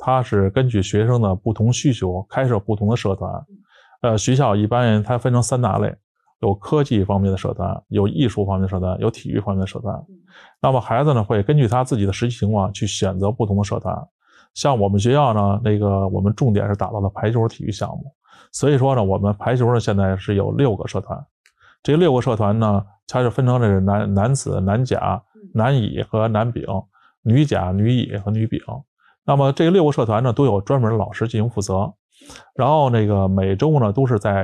它是根据学生的不同需求开设不同的社团。学校一般它分成3大类，有科技方面的社团，有艺术方面的社团，有体育方面的社团。那么孩子呢会根据他自己的实际情况去选择不同的社团。像我们学校呢，我们重点是打造的排球体育项目，所以说呢，我们排球呢现在是有6个社团。这6个社团呢，它是分成这个男子、男甲、男乙和男丙，女甲、女乙和女丙。那么这6个社团呢，都有专门的老师进行负责。然后每周呢都是在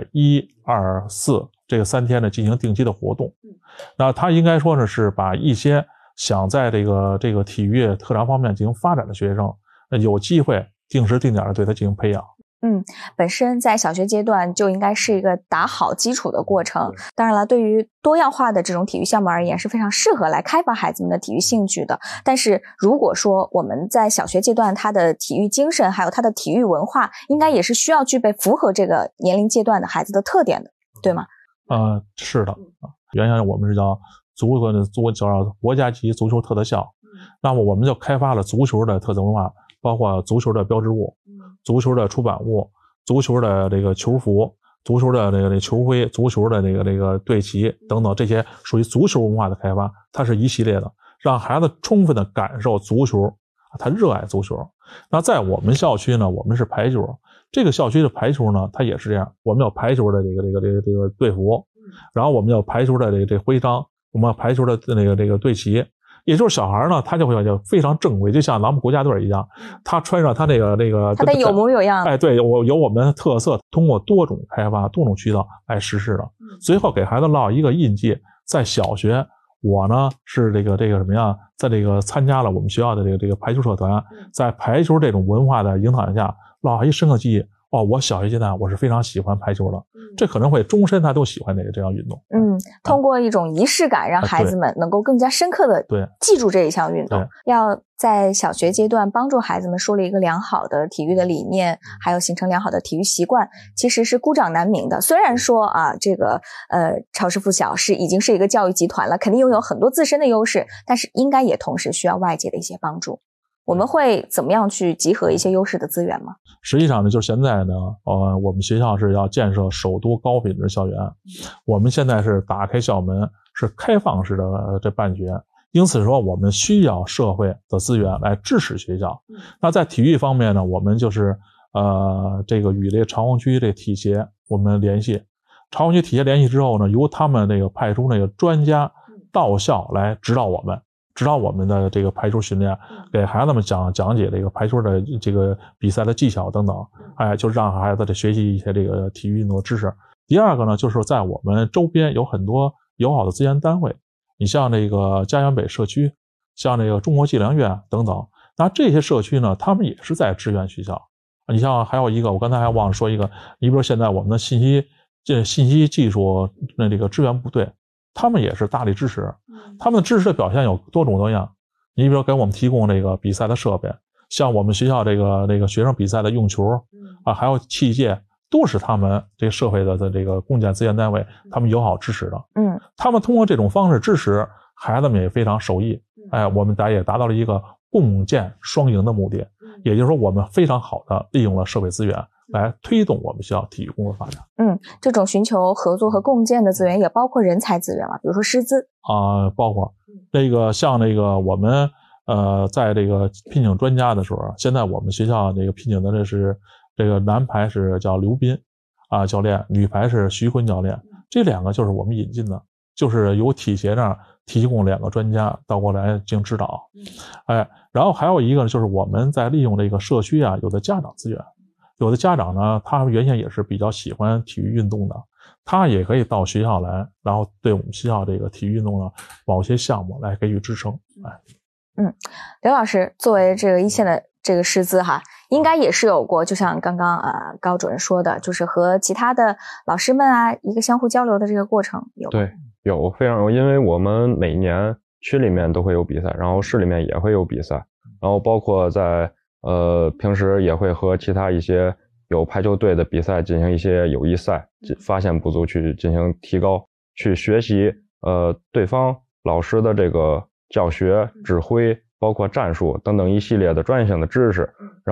1、2、4这个3天呢进行定期的活动。那他应该说呢是把一些想在这个体育特长方面进行发展的学生，有机会定时定点的对他进行培养。 本身在小学阶段就应该是一个打好基础的过程。当然了，对于多样化的这种体育项目而言，是非常适合来开发孩子们的体育兴趣的。但是如果说我们在小学阶段，他的体育精神还有他的体育文化，应该也是需要具备符合这个年龄阶段的孩子的特点的，对吗？ 是的。原先我们是叫国家级足球特色校，那么我们就开发了足球的特色文化，包括足球的标志物、足球的出版物、足球的这个球服、足球的这个球徽、足球的这个队旗等等，这些属于足球文化的开发，它是一系列的，让孩子充分的感受足球，他热爱足球。那在我们校区呢，我们是排球，这个校区的排球呢，它也是这样，我们有排球的这个队服，然后我们有排球的这徽章，我们有排球的这个队旗。也就是小孩呢，他就会非常正规，就像咱们国家队一样，他穿上他他得有模有样。 对，有我们的特色，通过多种开发、多种渠道来实施的。最后给孩子烙一个印记，在小学，我呢是什么样，在参加了我们学校的这个排球社团，在排球这种文化的影响下，烙下一深刻记忆。我小学阶段我是非常喜欢排球的，这可能会终身他都喜欢这项运动。 通过一种仪式感，让孩子们能够更加深刻的记住这一项运动。要在小学阶段帮助孩子们树立一个良好的体育的理念，还有形成良好的体育习惯，其实是孤掌难鸣的。虽然说超师附小已经是一个教育集团了，肯定拥有很多自身的优势，但是应该也同时需要外界的一些帮助。我们会怎么样去集合一些优势的资源吗？ 实际上呢，就是现在呢，我们学校是要建设首都高品质校园，我们现在是打开校门，是开放式的这办学，因此说我们需要社会的资源来支持学校。那在体育方面呢，我们就是与这个朝阳区这体协我们联系，朝阳区体协联系之后呢，由他们派出专家到校来指导我们的这个排球训练，给孩子们讲解这个排球的这个比赛的技巧等等，就让孩子学习一些这个体育运动的知识。第二个呢，就是在我们周边有很多友好的资源单位，你像家园北社区，像中国计量院等等，那这些社区呢，他们也是在支援学校。你像还有一个，我刚才还忘了说一个，你比如说现在我们的信息技术这个支援部队，他们也是大力支持，他们的支持的表现有多种多样。你比如说给我们提供比赛的设备，像我们学校这个学生比赛的用球还有器械，都是他们这个社会的这个共建资源单位他们友好支持的。他们通过这种方式支持孩子们也非常受益。我们也达到了一个共建双赢的目的，也就是说我们非常好的利用了社会资源来推动我们学校体育工作发展。 这种寻求合作和共建的资源也包括人才资源嘛，比如说师资包括像我们在聘请专家的时候，现在我们学校聘请的男排是叫刘斌教练，女排是徐坤教练，这2个就是我们引进的，就是由体协那儿提供2个专家到过来进行指导。然后还有一个就是我们在利用社区有的家长资源，有的家长呢，他原先也是比较喜欢体育运动的，他也可以到学校来，然后对我们学校体育运动的某些项目来给予支撑。 刘老师作为一线的这个师资应该也是有过，就像刚刚高主任说的，就是和其他的老师们一个相互交流的这个过程有。 对，有，非常有，因为我们每年区里面都会有比赛，然后市里面也会有比赛，然后包括在平时也会和其他一些有排球队的比赛进行一些友谊赛，发现不足去进行提高，去学习对方老师的这个教学、指挥，包括战术等等一系列的专业性的知识，